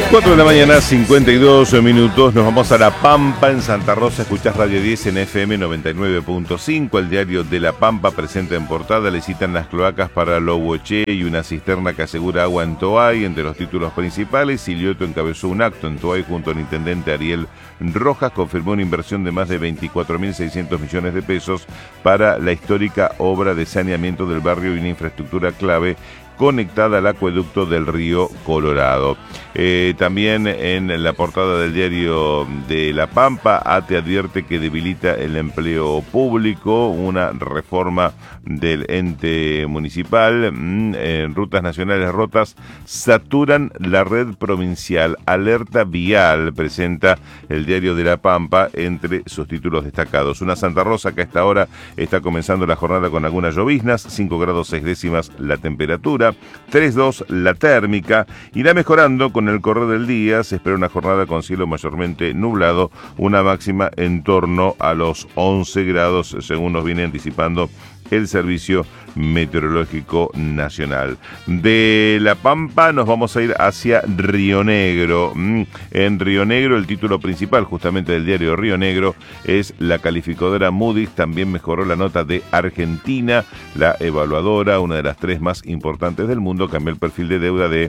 4 de la mañana, 52 minutos. Nos vamos a La Pampa, en Santa Rosa. Escuchás Radio 10 en FM 99.5. El diario de La Pampa presenta en portada: le citan las cloacas para Lohuoché y una cisterna que asegura agua en Toay. Entre los títulos principales, Silioto encabezó un acto en Toay junto al intendente Ariel Rojas. Confirmó una inversión de más de 24.600 millones de pesos para la histórica obra de saneamiento del barrio y una infraestructura clave conectada al acueducto del río Colorado. También en la portada del diario de La Pampa, ATE advierte que debilita el empleo público, una reforma del ente municipal, en rutas nacionales rotas saturan la red provincial, alerta vial, presenta el diario de La Pampa entre sus títulos destacados. Una Santa Rosa que a esta hora está comenzando la jornada con algunas lloviznas, 5 grados 6 décimas la temperatura, 3,2 la térmica, irá mejorando con el correr del día. Se espera una jornada con cielo mayormente nublado, una máxima en torno a los 11 grados, según nos viene anticipando el Servicio Meteorológico Nacional. De La Pampa nos vamos a ir hacia Río Negro. En Río Negro, el título principal justamente del diario Río Negro es: la calificadora Moody's también mejoró la nota de Argentina. La evaluadora, una de las 3 más importantes del mundo, cambió el perfil de deuda de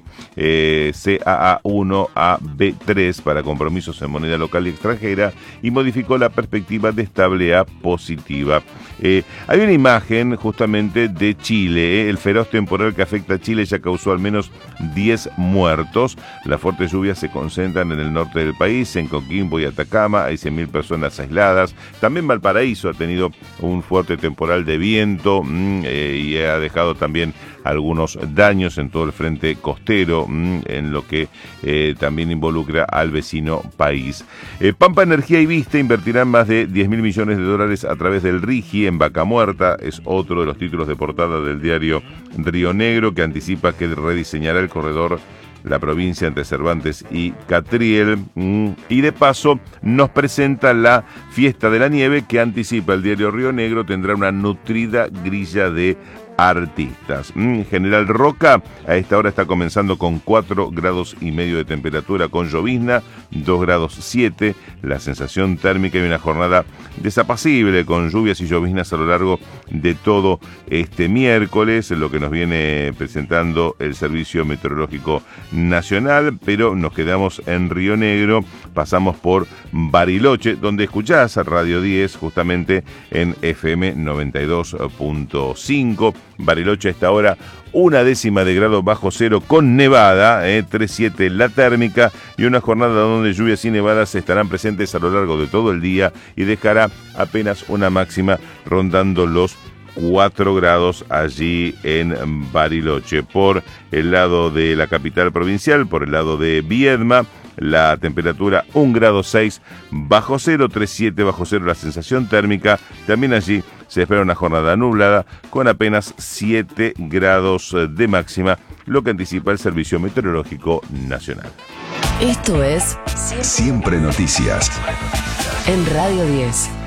CAA1 a B3 para compromisos en moneda local y extranjera y modificó la perspectiva de estable a positiva. Hay una imagen justamente de Chile. El feroz temporal que afecta a Chile ya causó al menos 10 muertos. Las fuertes lluvias se concentran en el norte del país, en Coquimbo y Atacama. Hay 100.000 personas aisladas. También Valparaíso ha tenido un fuerte temporal de viento y ha dejado también algunos daños en todo el frente costero, en lo que también involucra al vecino país. Pampa Energía y Vista invertirán más de 10.000 millones de dólares a través del RIGI en Vaca Muerta. Es otro de los títulos de portada del diario Río Negro, que anticipa que rediseñará el corredor la provincia entre Cervantes y Catriel, y de paso nos presenta la fiesta de la nieve que anticipa el diario Río Negro. Tendrá una nutrida grilla de artistas. General Roca a esta hora está comenzando con 4,5 grados de temperatura, con llovizna, 2,7 grados la sensación térmica, y una jornada desapacible con lluvias y lloviznas a lo largo de todo este miércoles, lo que nos viene presentando el Servicio Meteorológico Nacional. Pero nos quedamos en Río Negro, pasamos por Bariloche, donde escuchás a Radio 10 justamente en FM 92.5. Bariloche a esta hora 0,1 grado bajo cero con nevada, 3,7 la térmica, y una jornada donde lluvias y nevadas estarán presentes a lo largo de todo el día y dejará apenas una máxima rondando los 4 grados allí en Bariloche. Por el lado de la capital provincial, por el lado de Viedma, la temperatura 1,6 grados bajo cero, 3,7 bajo cero la sensación térmica. También allí se espera una jornada nublada con apenas 7 grados de máxima, lo que anticipa el Servicio Meteorológico Nacional. Esto es Siempre Noticias en Radio 10.